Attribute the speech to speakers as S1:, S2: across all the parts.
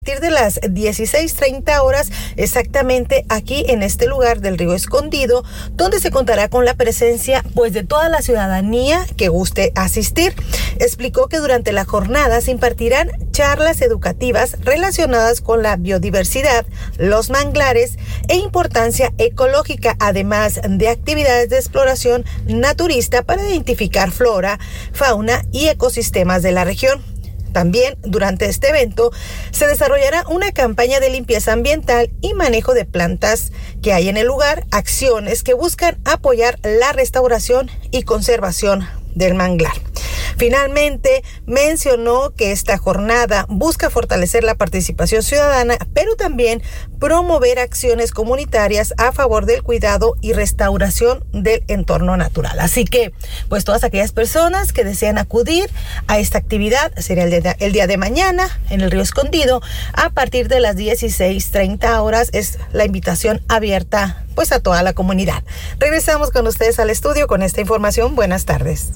S1: A partir de las 16:30 horas, exactamente aquí en este lugar del Río Escondido, donde se contará con la presencia de toda la ciudadanía que guste asistir. Explicó que durante la jornada se impartirán charlas educativas relacionadas con la biodiversidad, los manglares e importancia ecológica, además de actividades de exploración naturista para identificar flora, fauna y ecosistemas de la región. También durante este evento se desarrollará una campaña de limpieza ambiental y manejo de plantas que hay en el lugar, acciones que buscan apoyar la restauración y conservación del manglar. Finalmente, mencionó que esta jornada busca fortalecer la participación ciudadana, pero también promover acciones comunitarias a favor del cuidado y restauración del entorno natural. Así que, todas aquellas personas que desean acudir a esta actividad, será el día de mañana en el Río Escondido, a partir de las 16:30 horas, es la invitación abierta a toda la comunidad. Regresamos con ustedes al estudio con esta información. Buenas tardes.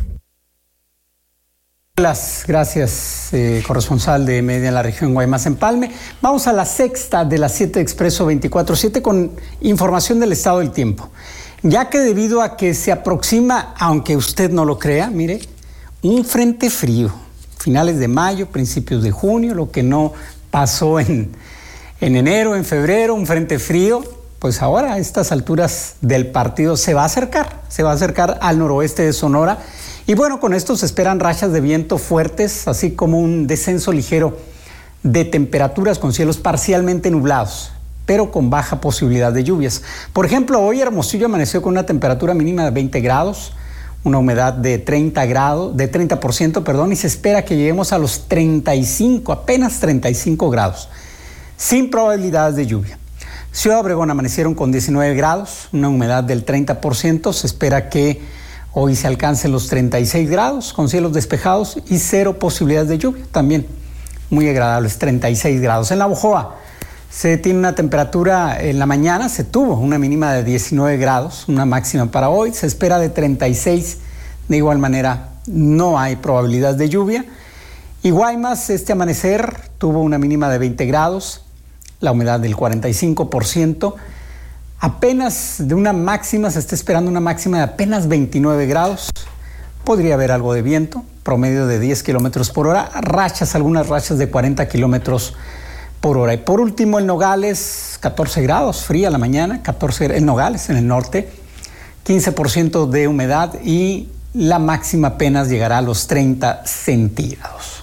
S2: Gracias, corresponsal de Media en la región Guaymas-Empalme. Vamos a la sexta de las 7 Expreso 24/7 con información del estado del tiempo. Ya que debido a que se aproxima, aunque usted no lo crea, mire, un frente frío, finales de mayo, principios de junio, lo que no pasó en enero, en febrero, un frente frío, pues ahora a estas alturas del partido se va a acercar al noroeste de Sonora. Y bueno, con esto se esperan rachas de viento fuertes, así como un descenso ligero de temperaturas con cielos parcialmente nublados, pero con baja posibilidad de lluvias. Por ejemplo, hoy Hermosillo amaneció con una temperatura mínima de 20 grados, una humedad de 30%, y se espera que lleguemos a los 35, apenas 35 grados, sin probabilidades de lluvia. Ciudad Obregón amanecieron con 19 grados, una humedad del 30%, se espera que hoy se alcancen los 36 grados con cielos despejados y cero posibilidades de lluvia, también muy agradables, 36 grados. En La Bojoa se tiene una temperatura, en la mañana se tuvo una mínima de 19 grados, una máxima para hoy, se espera de 36, de igual manera no hay probabilidad de lluvia. Y Guaymas, este amanecer tuvo una mínima de 20 grados, la humedad del 45%, apenas de una máxima, se está esperando una máxima de apenas 29 grados. Podría haber algo de viento, promedio de 10 kilómetros por hora, algunas rachas de 40 kilómetros por hora. Y por último, el Nogales, 14 grados, fría la mañana, el Nogales en el norte, 15% de humedad y la máxima apenas llegará a los 30 centígrados.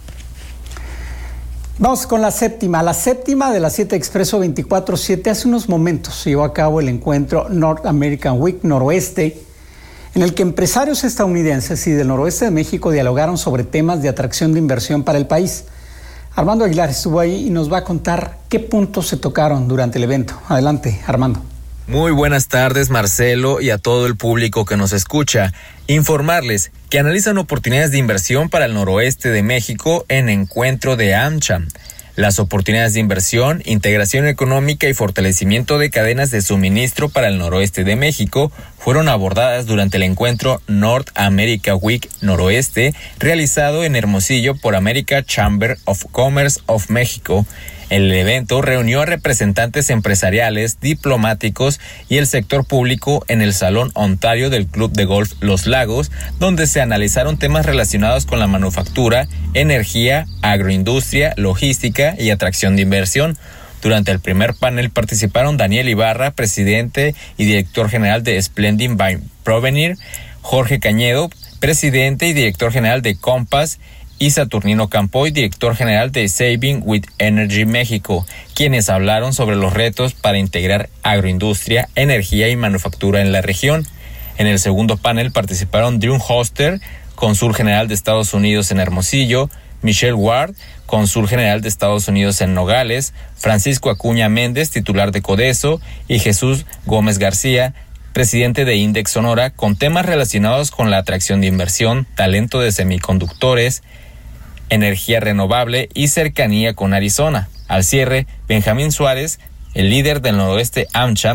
S2: Vamos con la séptima de las 7 Expreso 24/7. Hace unos momentos se llevó a cabo el encuentro North American Week Noroeste, en el que empresarios estadounidenses y del noroeste de México dialogaron sobre temas de atracción de inversión para el país. Armando Aguilar estuvo ahí y nos va a contar qué puntos se tocaron durante el evento. Adelante, Armando.
S3: Muy buenas tardes, Marcelo, y a todo el público que nos escucha. Informarles que analizan oportunidades de inversión para el noroeste de México en encuentro de AmCham. Las oportunidades de inversión, integración económica y fortalecimiento de cadenas de suministro para el noroeste de México fueron abordadas durante el encuentro North America Week Noroeste, realizado en Hermosillo por American Chamber of Commerce of México. El evento reunió a representantes empresariales, diplomáticos y el sector público en el Salón Ontario del Club de Golf Los Lagos, donde se analizaron temas relacionados con la manufactura, energía, agroindustria, logística y atracción de inversión. Durante el primer panel participaron Daniel Ibarra, presidente y director general de Splendid by Provenir, Jorge Cañedo, presidente y director general de Compass, y Saturnino Campoy, director general de Saving with Energy México, quienes hablaron sobre los retos para integrar agroindustria, energía y manufactura en la región. En el segundo panel participaron Drew Hoster, cónsul general de Estados Unidos en Hermosillo, Michelle Ward, cónsul general de Estados Unidos en Nogales, Francisco Acuña Méndez, titular de Codeso, y Jesús Gómez García, presidente de Index Sonora, con temas relacionados con la atracción de inversión, talento de semiconductores, energía renovable y cercanía con Arizona. Al cierre, Benjamín Suárez, el líder del noroeste AmCham,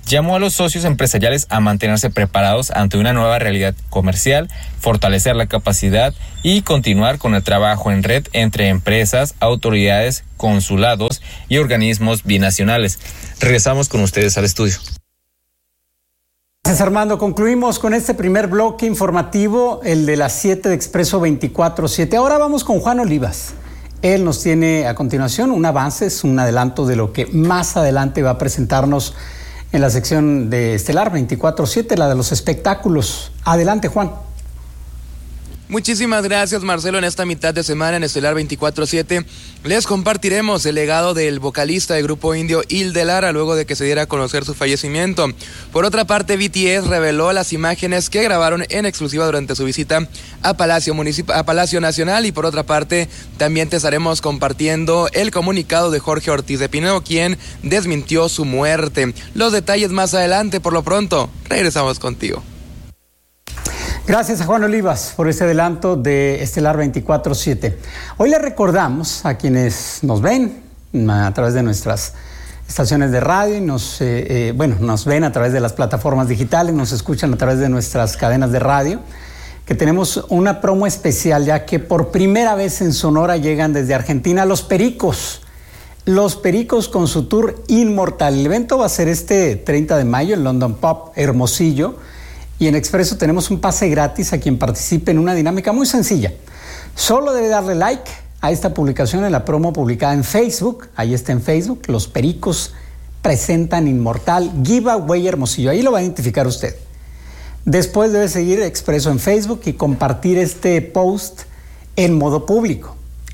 S3: llamó a los socios empresariales a mantenerse preparados ante una nueva realidad comercial, fortalecer la capacidad y continuar con el trabajo en red entre empresas, autoridades, consulados y organismos binacionales. Regresamos con ustedes al estudio.
S2: Gracias, Armando. Concluimos con este primer bloque informativo, el de las 7 de Expreso 24/7. Ahora vamos con Juan Olivas. Él nos tiene a continuación un avance, es un adelanto de lo que más adelante va a presentarnos en la sección de Estelar 24/7, la de los espectáculos. Adelante, Juan.
S4: Muchísimas gracias, Marcelo. En esta mitad de semana en Estelar 24/7 les compartiremos el legado del vocalista del grupo indio Il de Lara luego de que se diera a conocer su fallecimiento. Por otra parte, BTS reveló las imágenes que grabaron en exclusiva durante su visita a Palacio Nacional, y por otra parte también te estaremos compartiendo el comunicado de Jorge Ortiz de Pinedo, quien desmintió su muerte. Los detalles más adelante. Por lo pronto, regresamos contigo.
S2: Gracias a Juan Olivas por este adelanto de Estelar 24/7. Hoy les recordamos a quienes nos ven a través de nuestras estaciones de radio y nos ven a través de las plataformas digitales, nos escuchan a través de nuestras cadenas de radio, que tenemos una promo especial, ya que por primera vez en Sonora llegan desde Argentina Los Pericos. Los Pericos con su tour Inmortal. El evento va a ser este 30 de mayo en London Pop, Hermosillo. Y en Expreso tenemos un pase gratis a quien participe en una dinámica muy sencilla. Solo debe darle like a esta publicación en la promo publicada en Facebook. Ahí está en Facebook. Los Pericos presentan Inmortal Giveaway Hermosillo. Ahí lo va a identificar usted. Después debe seguir Expreso en Facebook y compartir este post en modo público.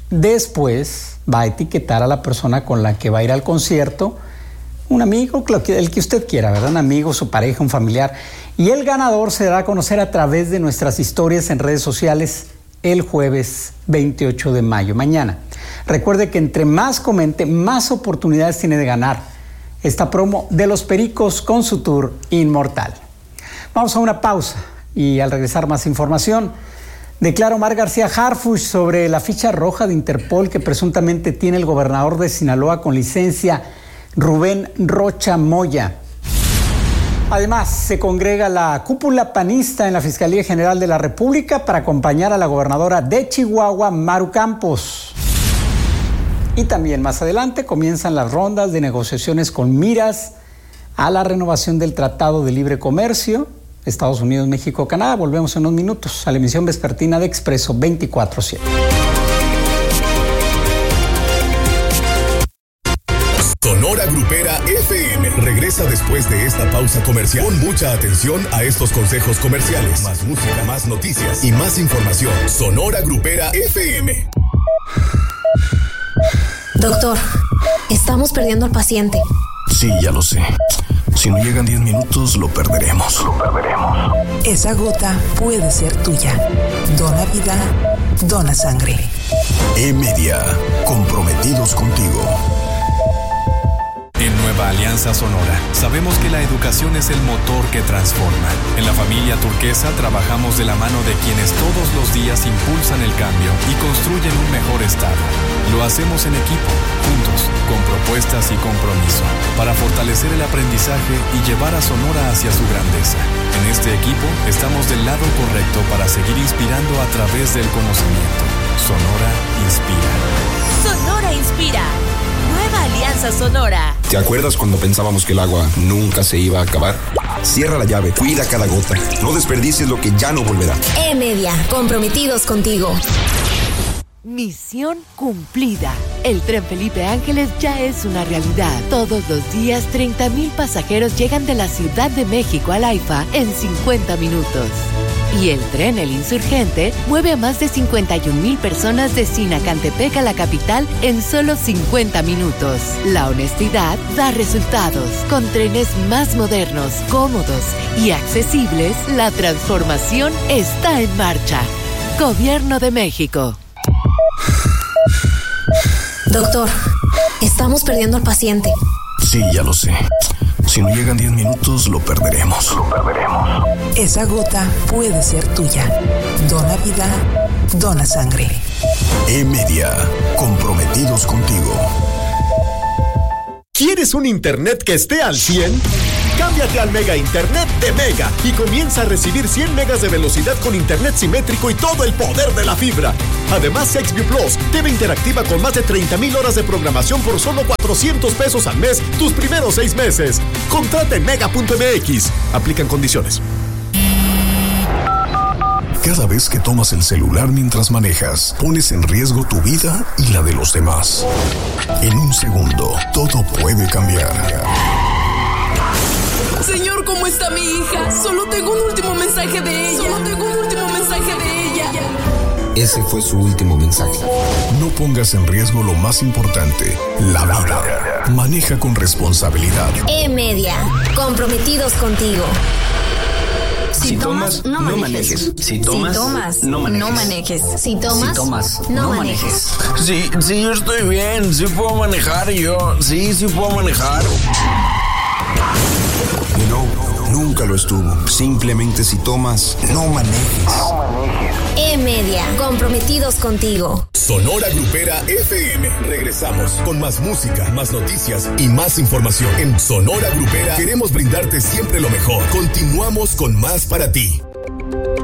S2: Después va a etiquetar a la persona con la que va a ir al concierto, un amigo, el que usted quiera, ¿verdad? Un amigo, su pareja, un familiar. Y el ganador se dará a conocer a través de nuestras historias en redes sociales el jueves 28 de mayo, mañana. Recuerde que entre más comente, más oportunidades tiene de ganar esta promo de Los Pericos con su tour Inmortal. Vamos a una pausa y al regresar más información. Declara Omar García Harfuch sobre la ficha roja de Interpol que presuntamente tiene el gobernador de Sinaloa con licencia, Rubén Rocha Moya. Además, se congrega la cúpula panista en la Fiscalía General de la República para acompañar a la gobernadora de Chihuahua, Maru Campos. Y también más adelante comienzan las rondas de negociaciones con miras a la renovación del Tratado de Libre Comercio, Estados Unidos, México, Canadá. Volvemos en unos minutos a la emisión vespertina de Expreso 24/7.
S5: Sonora Grupera FM regresa después de esta pausa comercial. Pon mucha atención a estos consejos comerciales. Más música, más noticias y más información. Sonora Grupera FM.
S6: Doctor, estamos perdiendo al paciente.
S7: Sí, ya lo sé. Si no llegan 10 minutos, lo perderemos.
S8: Esa gota puede ser tuya. Dona vida, dona sangre.
S7: E-Media, comprometidos contigo.
S9: En Nueva Alianza Sonora, sabemos que la educación es el motor que transforma. En la familia Turquesa trabajamos de la mano de quienes todos los días impulsan el cambio y construyen un mejor estado. Lo hacemos en equipo, juntos, con propuestas y compromiso, para fortalecer el aprendizaje y llevar a Sonora hacia su grandeza. En este equipo estamos del lado correcto para seguir inspirando a través del conocimiento. Sonora inspira.
S10: Sonora inspira. Nueva Alianza Sonora.
S7: ¿Te acuerdas cuando pensábamos que el agua nunca se iba a acabar? Cierra la llave, cuida cada gota. No desperdicies lo que ya no volverá.
S6: E-Media, comprometidos contigo.
S10: Misión cumplida. El Tren Felipe Ángeles ya es una realidad. Todos los días 30,000 pasajeros llegan de la Ciudad de México al AIFA en 50 minutos. Y el tren El Insurgente mueve a más de 51,000 personas de Sinacantepec a la capital en solo 50 minutos. La honestidad da resultados. Con trenes más modernos, cómodos y accesibles, la transformación está en marcha. Gobierno de México.
S6: Doctor, estamos perdiendo al paciente.
S7: Sí, ya lo sé. Si no llegan 10 minutos, lo perderemos.
S8: Esa gota puede ser tuya. Dona vida, dona sangre.
S7: E-Media, comprometidos contigo.
S11: ¿Quieres un internet que esté al 100? Cámbiate al Mega Internet de Mega y comienza a recibir 100 megas de velocidad con internet simétrico y todo el poder de la fibra. Además, XView Plus, TV interactiva con más de 30,000 horas de programación por solo $400 al mes, tus primeros 6 meses. Contrata en mega.mx. Aplican condiciones.
S5: Cada vez que tomas el celular mientras manejas, pones en riesgo tu vida y la de los demás. En un segundo, todo puede cambiar.
S12: Señor, ¿cómo está mi hija? Solo tengo un último mensaje de ella.
S7: Ese fue su último mensaje.
S5: No pongas en riesgo lo más importante, la vida. Maneja con responsabilidad.
S6: E-Media, comprometidos contigo.
S7: Si tomas, no manejes. Si tomas, no manejes.
S6: Si tomas, no manejes.
S13: Sí, yo estoy bien. Sí puedo manejar yo. Sí puedo manejar.
S7: Nunca lo estuvo. Simplemente si tomas, no manejes.
S6: E-Media, comprometidos contigo.
S5: Sonora Grupera FM. Regresamos con más música, más noticias y más información. En Sonora Grupera queremos brindarte siempre lo mejor. Continuamos con más para ti.